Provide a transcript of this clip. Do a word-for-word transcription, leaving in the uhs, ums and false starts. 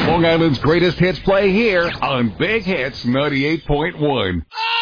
Long Island's greatest hits play here on Big Hits ninety-eight point one.